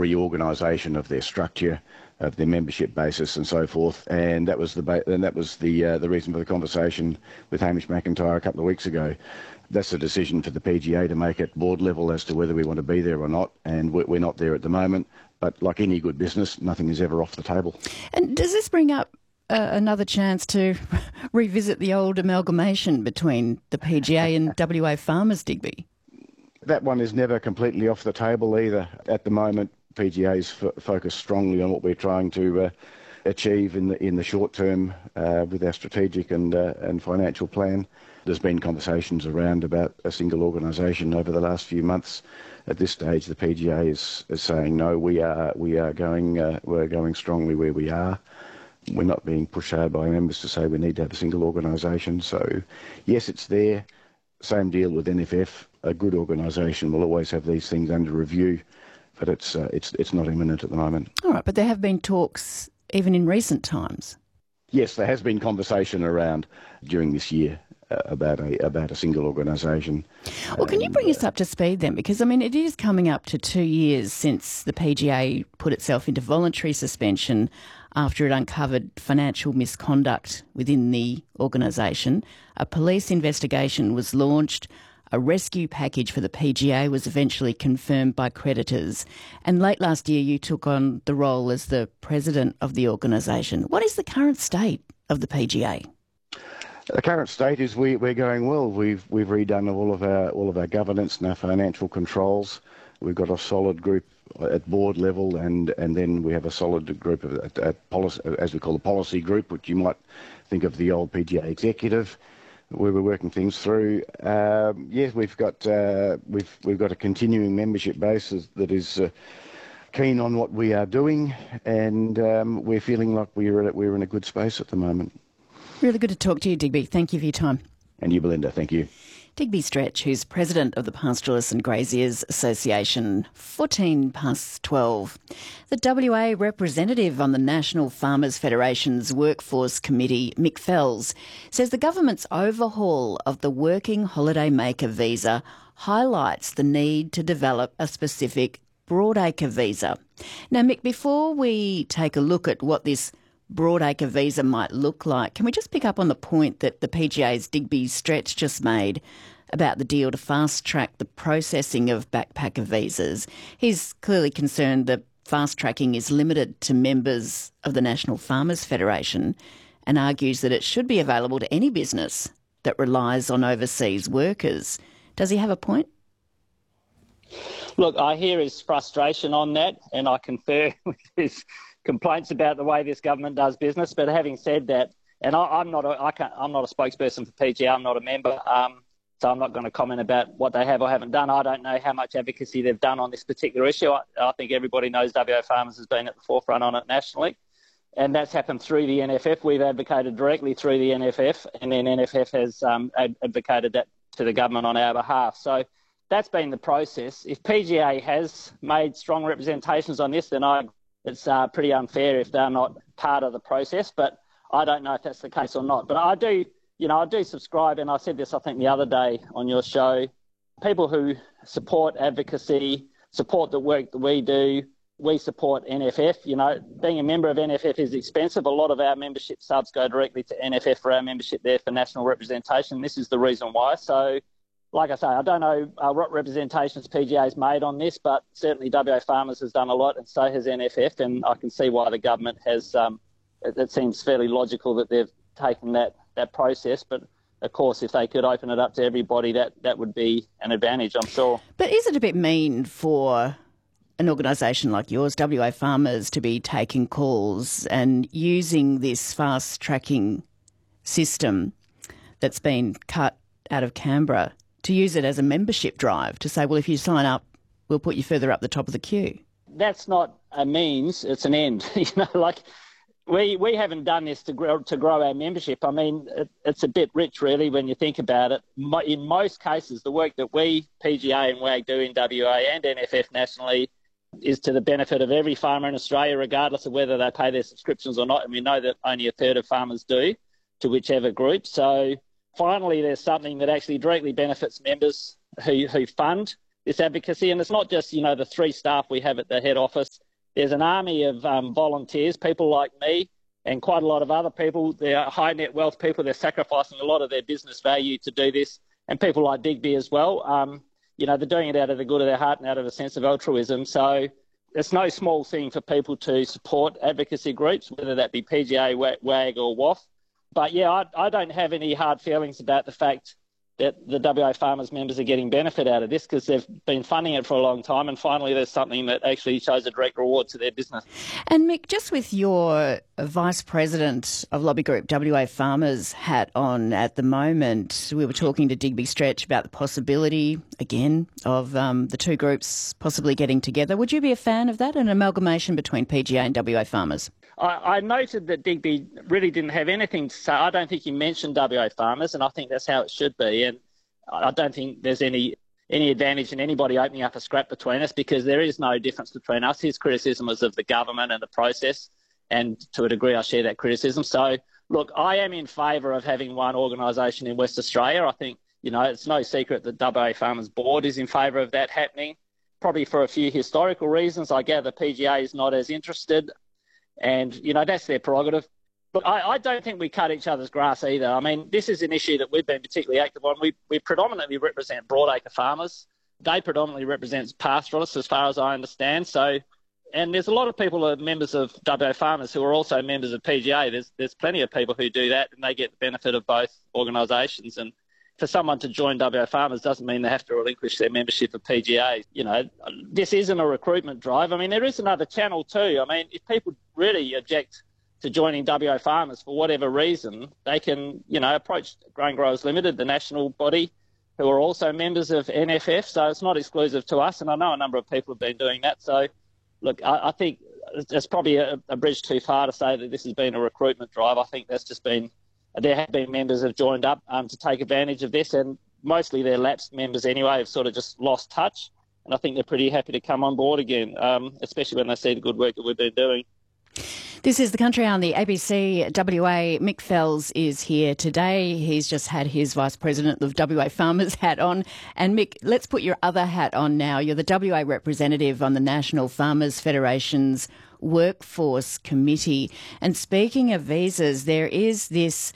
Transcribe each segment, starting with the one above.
reorganisation of their structure, of their membership basis, and so forth. And that was the reason for the conversation with Hamish McIntyre a couple of weeks ago. That's a decision for the PGA to make at board level as to whether we want to be there or not, and we're not there at the moment. But like any good business, nothing is ever off the table. And does this bring up another chance to revisit the old amalgamation between the PGA and WA Farmers, Digby? That one is never completely off the table either. At the moment, PGA is focused strongly on what we're trying to achieve in the short term with our strategic and financial plan. There's been conversations around about a single organisation over the last few months. At this stage, the PGA is saying no. We're going strongly where we are. We're not being pushed hard by members to say we need to have a single organisation. So, yes, it's there. Same deal with NFF. A good organisation will always have these things under review, but it's not imminent at the moment. All right, but there have been talks even in recent times. Yes, there has been conversation around during this year about a single organisation. Well, can you bring us up to speed then? Because, I mean, it is coming up to 2 years since the PGA put itself into voluntary suspension after it uncovered financial misconduct within the organisation. A police investigation was launched. A rescue package for the PGA was eventually confirmed by creditors. And late last year, you took on the role as the president of the organisation. What is the current state of the PGA? The current state is we're going well. We've redone all of our governance and our financial controls. We've got a solid group at board level, and then we have a solid group at policy, as we call the policy group, which you might think of the old PGA executive. We were working things through. Yes, we've got a continuing membership base that is keen on what we are doing, and we're feeling like we're in a good space at the moment. Really good to talk to you, Digby. Thank you for your time. And you, Belinda. Thank you. Digby Stretch, who's president of the Pastoralists and Graziers Association. 12:14. The WA representative on the National Farmers Federation's Workforce Committee, Mick Fells, says the government's overhaul of the Working Holiday Maker visa highlights the need to develop a specific broadacre visa. Now, Mick, before we take a look at what this broadacre visa might look like, can we just pick up on the point that the PGA's Digby Stretch just made about the deal to fast-track the processing of backpacker visas? He's clearly concerned that fast-tracking is limited to members of the National Farmers Federation and argues that it should be available to any business that relies on overseas workers. Does he have a point? Look, I hear his frustration on that, and I confer with his complaints about the way this government does business. But having said that, and I'm not a spokesperson for PGA. I'm not a member, so I'm not going to comment about what they have or haven't done. I don't know how much advocacy they've done on this particular issue. I think everybody knows WA Farmers has been at the forefront on it nationally, and that's happened through the NFF. We've advocated directly through the NFF, and then NFF has advocated that to the government on our behalf. So that's been the process. If PGA has made strong representations on this, then it's pretty unfair if they're not part of the process, but I don't know if that's the case or not. But I do subscribe, and I said this, I think, the other day on your show. People who support advocacy, support the work that we do, we support NFF. You know, being a member of NFF is expensive. A lot of our membership subs go directly to NFF for our membership there for national representation. This is the reason why. So, like I say, I don't know what representations PGA's made on this, but certainly WA Farmers has done a lot, and so has NFF, and I can see why the government has. It seems fairly logical that they've taken that process, but of course, if they could open it up to everybody, that would be an advantage, I'm sure. But is it a bit mean for an organisation like yours, WA Farmers, to be taking calls and using this fast-tracking system that's been cut out of Canberra, to use it as a membership drive, to say, well, if you sign up, we'll put you further up the top of the queue? That's not a means, it's an end. We haven't done this to grow our membership. I mean, it's a bit rich, really, when you think about it. In most cases, the work that we, PGA and WAG, do in WA and NFF nationally is to the benefit of every farmer in Australia, regardless of whether they pay their subscriptions or not. And we know that only a third of farmers do, to whichever group. So finally, there's something that actually directly benefits members who fund this advocacy. And it's not just, the 3 staff we have at the head office. There's an army of volunteers, people like me and quite a lot of other people. They're high net wealth people. They're sacrificing a lot of their business value to do this. And people like Digby as well. They're doing it out of the good of their heart and out of a sense of altruism. So it's no small thing for people to support advocacy groups, whether that be PGA, WAG or WAF. But, yeah, I don't have any hard feelings about the fact that the WA Farmers members are getting benefit out of this, because they've been funding it for a long time, and finally there's something that actually shows a direct reward to their business. And Mick, just with your Vice President of Lobby Group WA Farmers hat on at the moment, we were talking to Digby Stretch about the possibility, again, of the 2 groups possibly getting together. Would you be a fan of that, an amalgamation between PGA and WA Farmers? I noted that Digby really didn't have anything to say. I don't think he mentioned WA Farmers, and I think that's how it should be. And I don't think there's any advantage in anybody opening up a scrap between us, because there is no difference between us. His criticism was of the government and the process, and to a degree I share that criticism. So, look, I am in favour of having one organisation in West Australia. I think, it's no secret that WA Farmers Board is in favour of that happening, probably for a few historical reasons. I gather PGA is not as interested. And, that's their prerogative. But I don't think we cut each other's grass either. I mean, this is an issue that we've been particularly active on. We predominantly represent broadacre farmers. They predominantly represent pastoralists, as far as I understand. So, and there's a lot of people who are members of WA Farmers who are also members of PGA. There's plenty of people who do that, and they get the benefit of both organisations. And for someone to join WA Farmers doesn't mean they have to relinquish their membership of PGA. This isn't a recruitment drive. I mean, there is another channel too. I mean, if people really object to joining WA Farmers for whatever reason, they can, approach Grain Growers Limited, the national body, who are also members of NFF. So it's not exclusive to us. And I know a number of people have been doing that. So, look, I think it's probably a bridge too far to say that this has been a recruitment drive. I think that's just been... There have been members who have joined up to take advantage of this, and mostly they're lapsed members anyway have sort of just lost touch. And I think they're pretty happy to come on board again, especially when they see the good work that we've been doing. This is The Country on the ABC WA. Mick Fells is here today. He's just had his Vice President of WA Farmers hat on. And Mick, let's put your other hat on now. You're the WA representative on the National Farmers Federation's Workforce Committee. And speaking of visas, there is this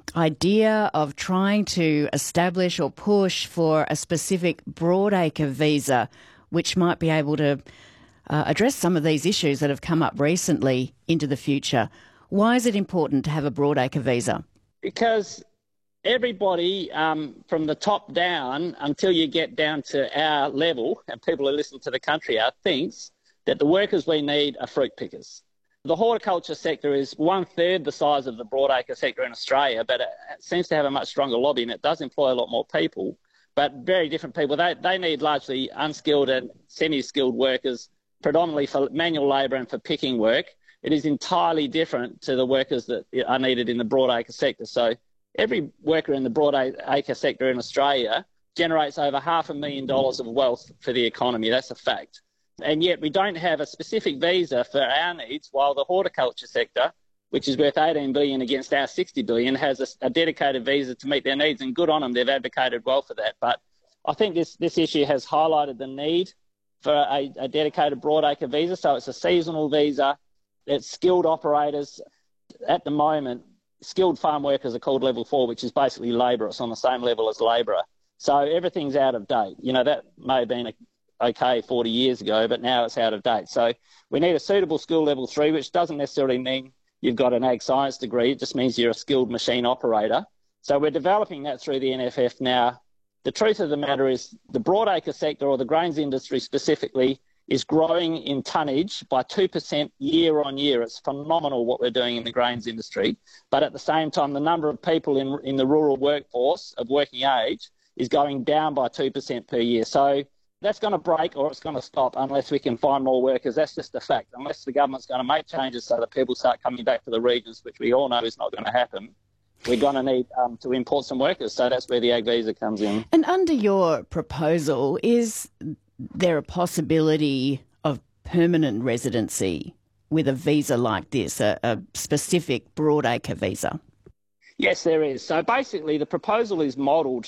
idea of trying to establish or push for a specific broadacre visa, which might be able to address some of these issues that have come up recently into the future. Why is it important to have a broadacre visa? Because everybody from the top down, until you get down to our level, and people who listen to The Country Out, thinks that the workers we need are fruit pickers. The horticulture sector is 1/3 the size of the broadacre sector in Australia, but it seems to have a much stronger lobby, and it does employ a lot more people, but very different people. They need largely unskilled and semi-skilled workers, predominantly for manual labour and for picking work. It is entirely different to the workers that are needed in the broadacre sector. So every worker in the broadacre sector in Australia generates over $500,000 of wealth for the economy. That's a fact. And yet we don't have a specific visa for our needs, while the horticulture sector, which is worth $18 billion against our $60 billion, has a dedicated visa to meet their needs. And good on them, they've advocated well for that. But I think this issue has highlighted the need for a dedicated broadacre visa. So it's a seasonal visa. It's skilled operators. At the moment, skilled farm workers are called level 4, which is basically labour. It's on the same level as labourer. So everything's out of date. That may have been okay 40 years ago, but now it's out of date. So we need a suitable skill level 3, which doesn't necessarily mean you've got an ag science degree. It just means you're a skilled machine operator. So we're developing that through the NFF now. The truth of the matter is the broadacre sector, or the grains industry specifically, is growing in tonnage by 2% year on year. It's phenomenal what we're doing in the grains industry. But at the same time, the number of people in the rural workforce of working age is going down by 2% per year. So that's going to break, or it's going to stop, unless we can find more workers. That's just a fact. Unless the government's going to make changes so that people start coming back to the regions, which we all know is not going to happen, we're going to need to import some workers. So that's where the ag visa comes in. And under your proposal, is there a possibility of permanent residency with a visa like this, a specific broadacre visa? Yes, there is. So basically the proposal is modelled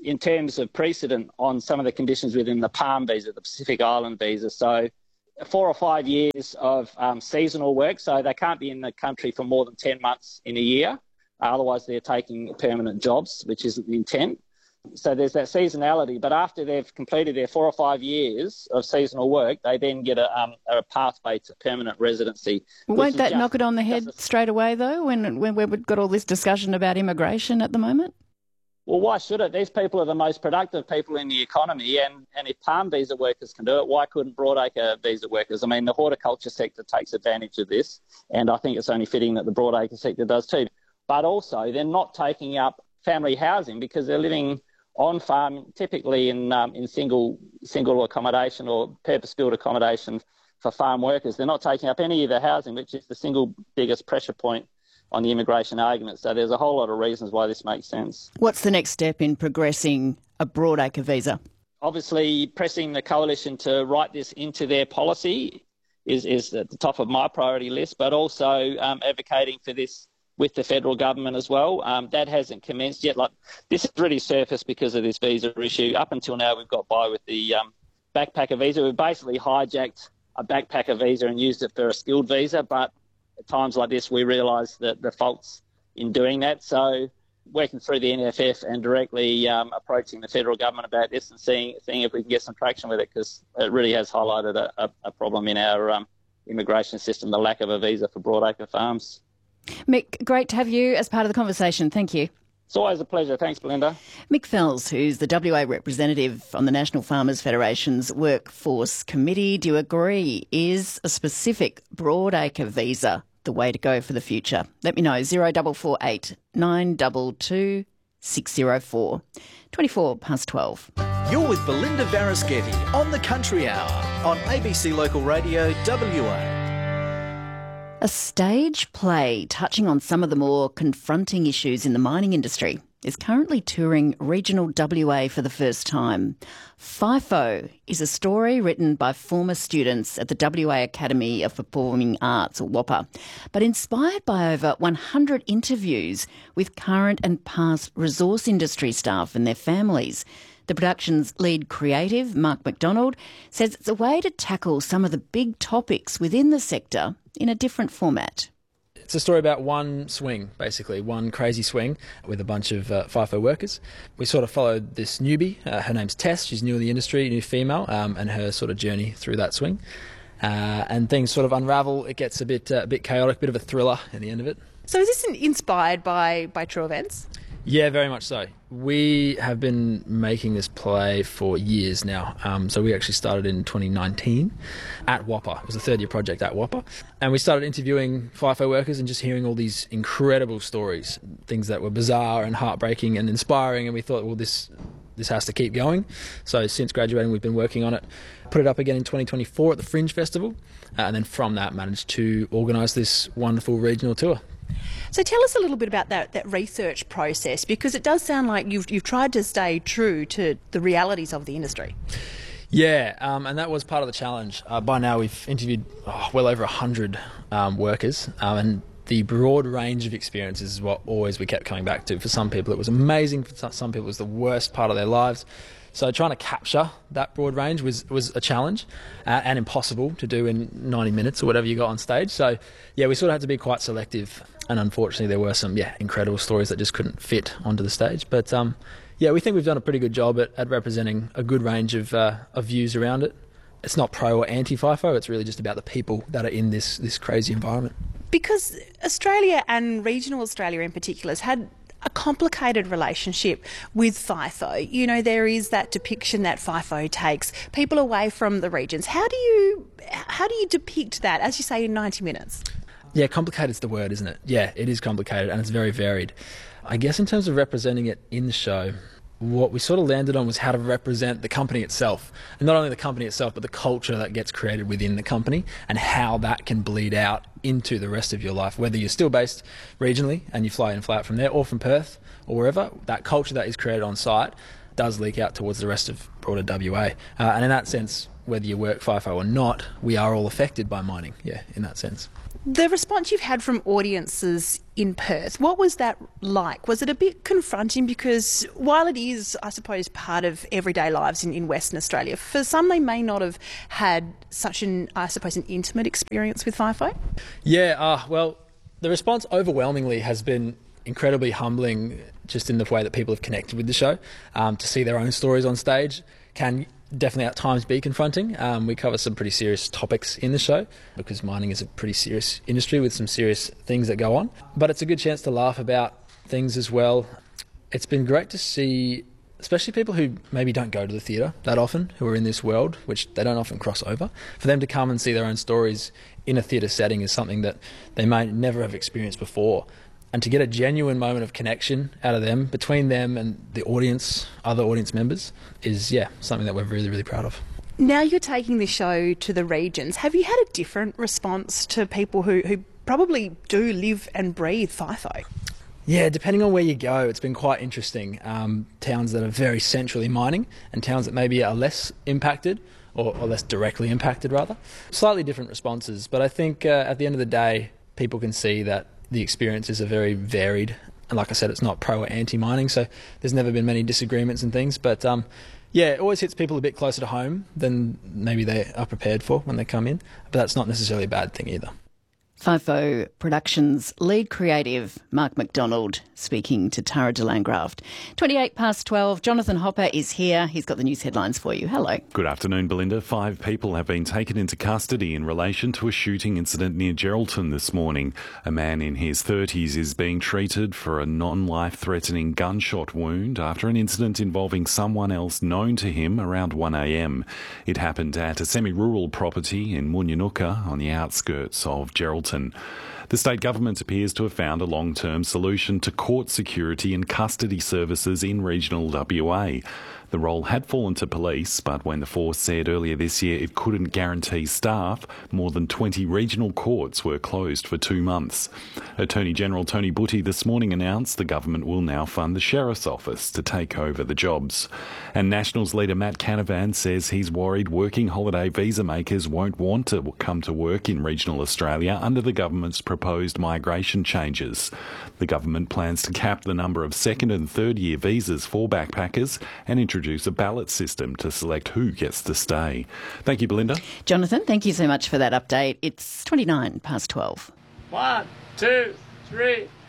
in terms of precedent on some of the conditions within the PALM visa, the Pacific Island visa. So 4 or 5 years of seasonal work, so they can't be in the country for more than 10 months in a year. Otherwise, they're taking permanent jobs, which isn't the intent. So there's that seasonality. But after they've completed their 4 or 5 years of seasonal work, they then get a pathway to permanent residency. Won't that knock it on the head straight away, though, when we've got all this discussion about immigration at the moment? Well, why should it? These people are the most productive people in the economy, and if PALM visa workers can do it, why couldn't Broadacre visa workers? I mean, the horticulture sector takes advantage of this, and I think it's only fitting that the Broadacre sector does too. But also, they're not taking up family housing because they're living on farm, typically in single accommodation or purpose-built accommodation for farm workers. They're not taking up any of the housing, which is the single biggest pressure point on the immigration argument. So there's a whole lot of reasons why this makes sense. What's the next step in progressing a Broadacre visa? Obviously, pressing the coalition to write this into their policy is at the top of my priority list, but also advocating for this with the federal government as well. That hasn't commenced yet. Like, this has really surfaced because of this visa issue. Up until now, we've got by with the backpacker visa. We've basically hijacked a backpacker visa and used it for a skilled visa, but at times like this, we realise that the faults in doing that. So working through the NFF and directly approaching the federal government about this and seeing if we can get some traction with it, because it really has highlighted a problem in our immigration system, the lack of a visa for Broadacre farms. Mick, great to have you as part of the conversation. Thank you. It's always a pleasure. Thanks, Belinda. Mick Fells, who's the WA representative on the National Farmers Federation's Workforce Committee, do you agree? Is a specific Broadacre visa the way to go for the future? Let me know. 0448 922 604. 12:24. You're with Belinda Varaschetti on the Country Hour on ABC Local Radio WA. A stage play touching on some of the more confronting issues in the mining industry is currently touring regional WA for the first time. FIFO is a story written by former students at the WA Academy of Performing Arts, or WAPA, but inspired by over 100 interviews with current and past resource industry staff and their families. The production's lead creative, Mark McDonald, says it's a way to tackle some of the big topics within the sector in a different format. It's a story about one swing, basically, one crazy swing with a bunch of FIFO workers. We sort of followed this newbie. Her name's Tess. She's new in the industry, new female, and her sort of journey through that swing. And things sort of unravel. It gets a bit chaotic, bit of a thriller at the end of it. So is this inspired by true events? Yeah, very much so. We have been making this play for years now. So we actually started in 2019 at WAPA. It was a third-year project at WAPA. And we started interviewing FIFO workers and just hearing all these incredible stories, things that were bizarre and heartbreaking and inspiring. And we thought, well, this has to keep going. So since graduating, we've been working on it. Put it up again in 2024 at the Fringe Festival. And then from that, managed to organise this wonderful regional tour. So tell us a little bit about that research process, because it does sound like you've tried to stay true to the realities of the industry. Yeah, and that was part of the challenge. By now we've interviewed well over 100 workers, and the broad range of experiences is what always we kept coming back to. For some people it was amazing, for some people it was the worst part of their lives. So trying to capture that broad range was a challenge and impossible to do in 90 minutes or whatever you got on stage. So yeah, we sort of had to be quite selective, and unfortunately there were some incredible stories that just couldn't fit onto the stage. But we think we've done a pretty good job at representing a good range of views around it. It's not pro or anti-FIFO, it's really just about the people that are in this crazy environment. Because Australia, and regional Australia in particular, has had a complicated relationship with FIFO. You know, there is that depiction that FIFO takes people away from the regions. How do you depict that, as you say, in 90 minutes? Yeah, complicated's the word, isn't it? Yeah, it is complicated, and it's very varied. I guess in terms of representing it in the show, what we sort of landed on was how to represent the company itself. And not only the company itself, but the culture that gets created within the company and how that can bleed out into the rest of your life. Whether you're still based regionally and you fly in and fly out from there, or from Perth or wherever, that culture that is created on site does leak out towards the rest of broader WA. And in that sense, whether you work FIFO or not, we are all affected by mining, in that sense. The response you've had from audiences in Perth, what was that like? Was it a bit confronting? Because while it is, I suppose, part of everyday lives in Western Australia, for some they may not have had such an intimate experience with FIFO? Yeah, well, the response overwhelmingly has been incredibly humbling, just in the way that people have connected with the show. To see their own stories on stage can definitely at times be confronting. We cover some pretty serious topics in the show because mining is a pretty serious industry with some serious things that go on. But it's a good chance to laugh about things as well. It's been great to see, especially people who maybe don't go to the theatre that often, who are in this world, which they don't often cross over, for them to come and see their own stories in a theatre setting is something that they may never have experienced before. And to get a genuine moment of connection out of them, between them and the audience, other audience members, is, something that we're really, really proud of. Now you're taking the show to the regions. Have you had a different response to people who probably do live and breathe FIFO? Yeah, depending on where you go, it's been quite interesting. Towns that are very centrally mining and towns that maybe are less impacted or less directly impacted, rather. Slightly different responses, but I think at the end of the day, people can see that the experiences are very varied. And like I said, it's not pro or anti-mining, so there's never been many disagreements and things. But it always hits people a bit closer to home than maybe they are prepared for when they come in. But that's not necessarily a bad thing either. FIFO Productions lead creative Mark McDonald speaking to Tara de Landgraft. 12:28. Jonathan Hopper is here. He's got the news headlines for you. Hello. Good afternoon, Belinda. 5 people have been taken into custody in relation to a shooting incident near Geraldton this morning. A man in his 30s is being treated for a non-life-threatening gunshot wound after an incident involving someone else known to him around 1 a.m. It happened at a semi-rural property in Moonyanooka on the outskirts of Geraldton. The state government appears to have found a long-term solution to court security and custody services in regional WA. The role had fallen to police, but when the force said earlier this year it couldn't guarantee staff, more than 20 regional courts were closed for 2 months. Attorney General Tony Butty this morning announced the government will now fund the Sheriff's Office to take over the jobs. And Nationals leader Matt Canavan says he's worried working holiday visa makers won't want to come to work in regional Australia under the government's proposed migration changes. The government plans to cap the number of second and third year visas for backpackers and introduce a ballot system to select who gets to stay. Thank you, Belinda. Jonathan, thank you so much for that update. It's 12:29. 1, 2, 3...